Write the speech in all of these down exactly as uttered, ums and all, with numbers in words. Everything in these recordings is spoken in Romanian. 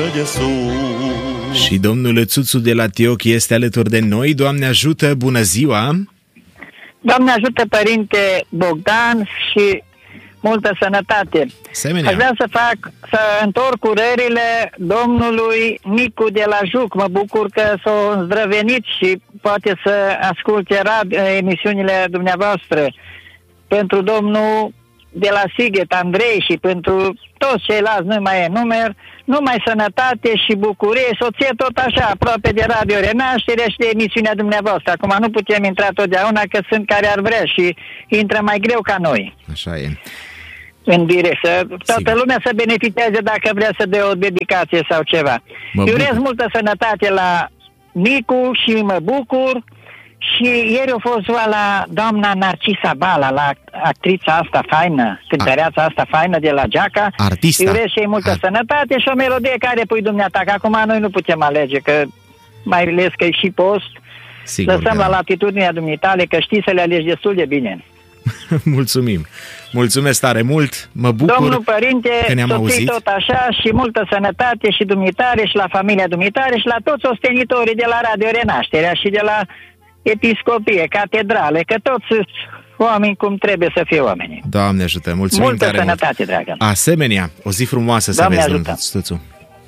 Și domnul Țuțu de la Tioc este alături de noi. Doamne ajută, bună ziua! Doamne ajută, Părinte Bogdan, și multă sănătate. Asemenea. Aș vrea să fac, să întorc urările domnului Nicu de la Juc. Mă bucur că s-a îndrăvenit și poate să asculte rad, emisiunile dumneavoastră. Pentru domnul de la Sighet, Andrei, și pentru toți ceilalți, nu mai e numer, numai sănătate și bucurie, soție tot așa, aproape de Radio Renaștere și de emisiunea dumneavoastră. Acum nu putem intra totdeauna, că sunt care ar vrea și intră mai greu ca noi. Așa e. În direct, să toată Sigur. lumea să beneficieze dacă vrea să dea o dedicație sau ceva. Mă Eu urez bucur. multă sănătate la Nicu și mă bucur. Și ieri a fost ziua la doamna Narcisa Bala, la actrița asta faină, cântăreața asta faină de la Geaca. Artista. Îi urez și ei multă Ar... sănătate și o melodie care pui dumneata, că acum noi nu putem alege, că mai ales că e și post. Sigur, Lăsăm da. la latitudinea dumitale, că știi să le alegi destul de bine. Mulțumim. Mulțumesc tare mult. Mă bucur Domnul Părinte, că ne-am soții auzit. tot așa și multă sănătate și dumitare și la familia dumitare și la toți ostenitorii de la Radio Renașterea și de la Episcopie, catedrale, că toți sunt oameni cum trebuie să fie oamenii. Doamne ajută, mulțumim Multă tare sănătate, mult. dragă. Asemenea, o zi frumoasă să Doamne aveți, ajută. domnul Stuțu.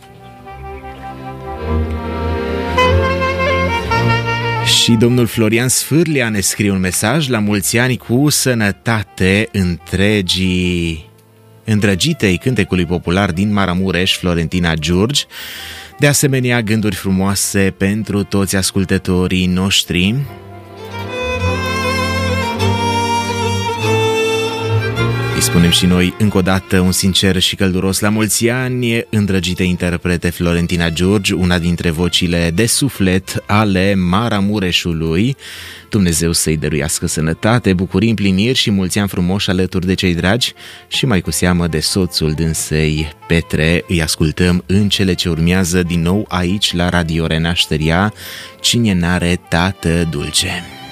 Și domnul Florian Sfârlia ne scrie un mesaj: la mulți ani cu sănătate întregii îndrăgitei cântecului popular din Maramureș, Florentina Giurgi. De asemenea, gânduri frumoase pentru toți ascultătorii noștri. Îi spunem și noi încă o dată un sincer și călduros la mulți ani, îndrăgite interprete Florentina Giurgi, una dintre vocile de suflet ale Maramureșului. Dumnezeu să-i dăruiască sănătate, bucurii, împliniri și mulți ani frumoși alături de cei dragi și mai cu seamă de soțul dânsei, Petre. Îi ascultăm în cele ce urmează din nou aici la Radio Renașterea, Cine n-are tată dulce.